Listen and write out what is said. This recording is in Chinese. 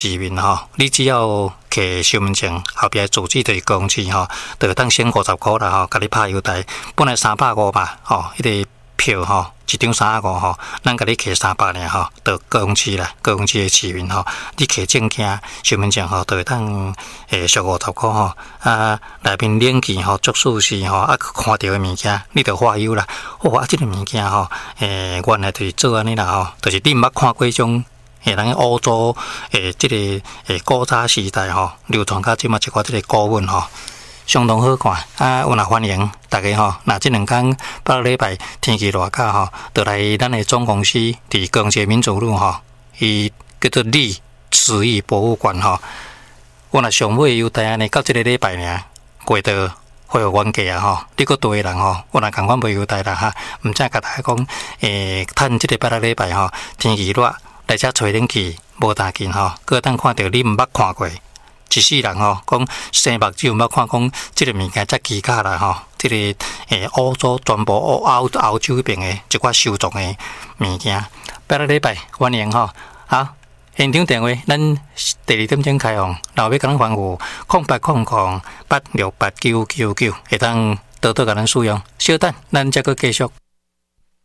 市民你只要摕身份证后壁住址就是高雄市就会当省50块啦甲你拍优待，本来350嘛迄个票一张35咱甲你摕300尔就高雄市啦，高雄市的市民你摕证件、身份证就会当俗50块内面领件足属是看到的物件，你就花优啦。这个物件原来就是做安尼啦就是你毋捌看过迄种。人欧洲这个古早时代流传到即马一寡这个古文相当好看有若欢迎大家若这2天8个礼拜天气热假就来咱的总公司伫高雄市民族路伊叫做历史艺博物馆我若上尾优待安尼到这个礼拜尔过到会有原价你搁对人我若共款袂优待啦毋知甲大家讲趁这个8个礼拜天气热。来遮吹冷气，无大劲搁当看到你毋捌看过，一世人讲生目睭毋捌看讲即个物件遮奇怪啦即个欧洲全部欧洲迄边的一寡收藏的物件，8个礼拜欢迎好，现场电话咱第2点钟开放，若要甲咱吩咐0800868999，会当多多甲咱使用，稍等，咱再搁继续。